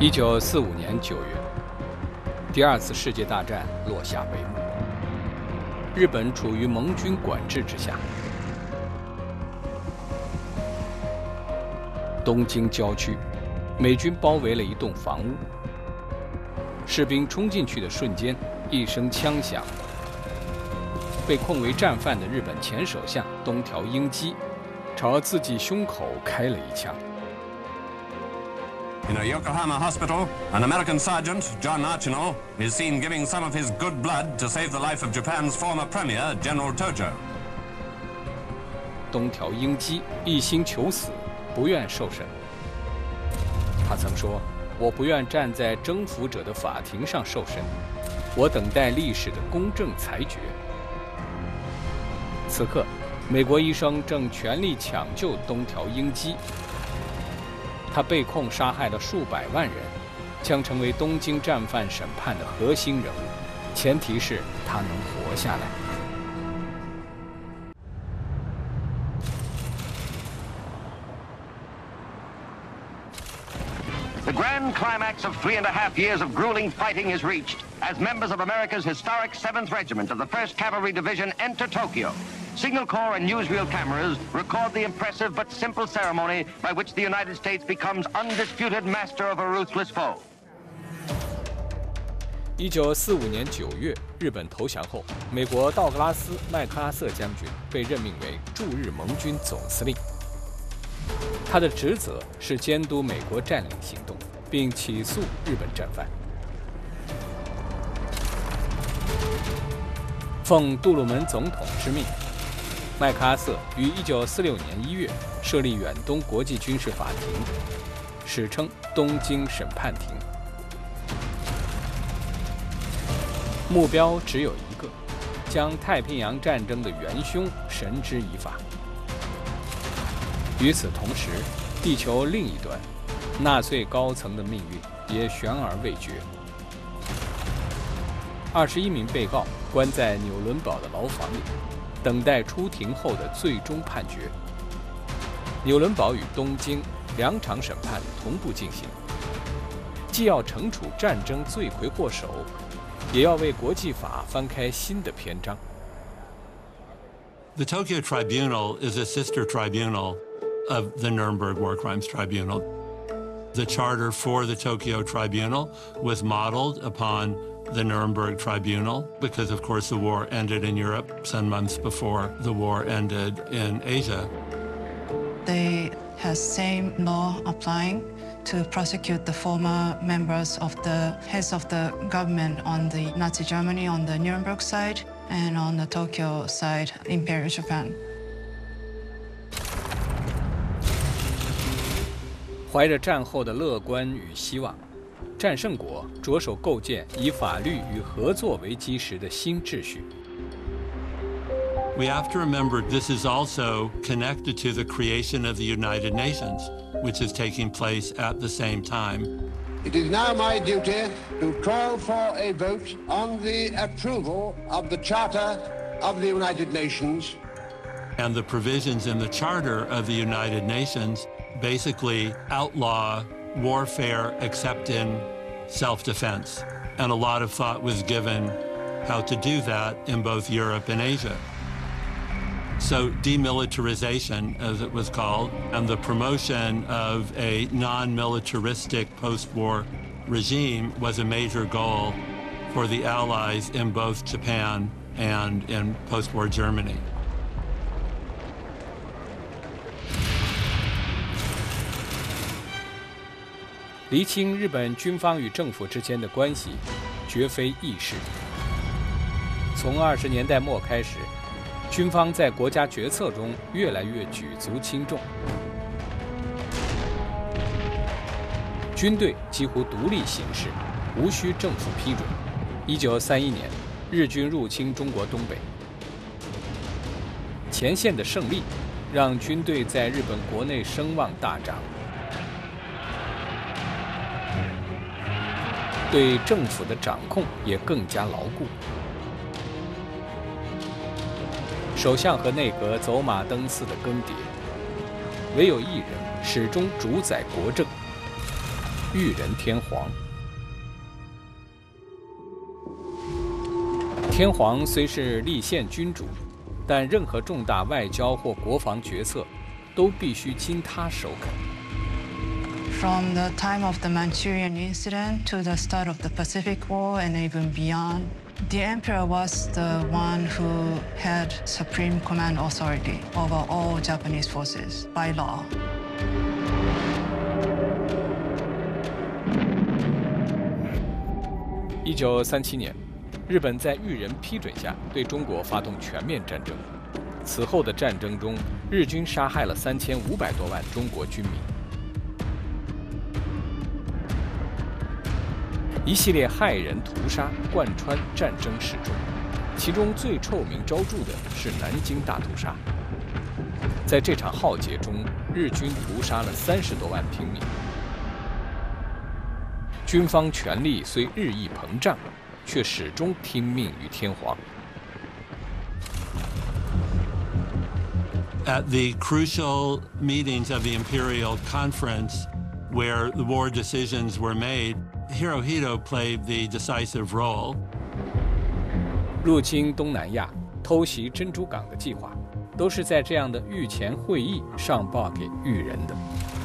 1945年9月，第二次世界大战落下帷幕，日本处于盟军管制之下。东京郊区，美军包围了一栋房屋，士兵冲进去的瞬间，一声枪响，被控为战犯的日本前首相东条英机朝自己胸口开了一枪。 In a Yokohama hospital, an American sergeant, John Archino, is seen giving some of his good blood to save the life of Japan's former premier, General Tojo. 东条英机一心求死，不愿受审。他曾说：“我不愿站在征服者的法庭上受审，我等待历史的公正裁决。”此刻，美国医生正全力抢救东条英机。他被控杀害了数百万人，将成为东京战犯审判的核心人物，前提是他能活下来。 The grand climax of 3.5 years of grueling fighting is reached as members of America's historic 7th Regiment of the 1st Cavalry Division enter Tokyo. Signal Corps and newsreel cameras record the impressive but simple ceremony by which the United States becomes undisputed master of a ruthless foe. 1945年9月，日本投降后，美国道格拉斯·麦克阿瑟将军被任命为驻日盟军总司令。他的职责是监督美国占领行动，并起诉日本战犯。奉杜鲁门总统之命，麦克阿瑟于1946年1月设立远东国际军事法庭，史称东京审判庭。目标只有一个，将太平洋战争的元凶绳之以法。与此同时，地球另一端，纳粹高层的命运也悬而未决。21名被告关在纽伦堡的牢房里，等待出庭后的最终判决。纽伦堡与东京2场审判同步进行，既要惩处战争罪魁祸首，也要为国际法翻开新的篇章。 The Tokyo Tribunal is a sister tribunal of the Nuremberg War Crimes Tribunal. The charter for the Tokyo Tribunal was modeled upon the Nuremberg Tribunal because, of course, the war ended in Europe some months before the war ended in Asia. They have same law applying to prosecute the former members of the heads of the government on the Nazi Germany on the Nuremberg side and on the Tokyo side, Imperial Japan. 怀着战后的乐观与希望，战胜国着手构建以法律与合作为基石的新秩序。 We have to remember this is also connected to the creation of the United Nations, which is taking place at the same time. It is now my duty to call for a vote on the approval of the Charter of the United Nations. And the provisions in the Charter of the United Nations basically outlaw warfare except in self-defense. And a lot of thought was given how to do that in both Europe and Asia. So demilitarization, as it was called, and the promotion of a non-militaristic post-war regime was a major goal for the Allies in both Japan and in post-war Germany. 厘清日本军方与政府之间的关系，绝非易事。从20年代末开始，军方在国家决策中越来越举足轻重，军队几乎独立行事，无需政府批准。1931年，日军入侵中国东北，前线的胜利让军队在日本国内声望大涨。对政府的掌控也更加牢固。首相和内阁走马灯似的更迭，唯有一人始终主宰国政。 裕仁天皇。天皇虽是立宪君主，但任何重大外交或国防决策都必须经他首肯。 From the time of the Manchurian incident to the start of the Pacific War and even beyond, the emperor was the one who had supreme command authority over all Japanese forces by law. 1937年，日本在裕仁批准下对中国发动全面战争。此后的战争中，日军杀害了3500多万中国军民。一系列骇人屠杀贯穿战争史中，其中最臭名昭著的是南京大屠杀。在这场浩劫中，日军屠杀了30多万平民。军方权力虽日益膨胀，却始终听命于天皇。 At the crucial meetings of the Imperial Conference, where the war decisions were made, Hirohito played the decisive role. 入侵东南亚、偷袭珍珠港的计划，都是在这样的御前会议上报给裕仁的。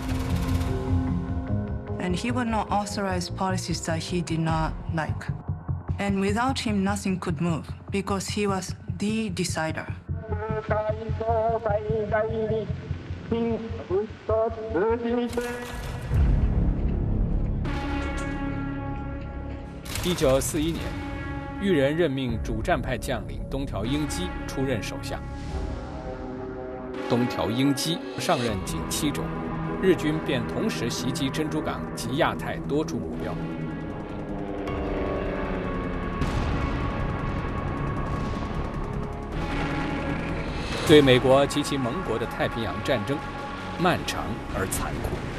And he would not authorize policies that he did not like. And without him, nothing could move, because he was the decider. 1941年，裕仁任命主战派将领东条英机出任首相。东条英机上任仅7周，日军便同时袭击珍珠港及亚太多处目标。对美国及其盟国的太平洋战争，漫长而残酷。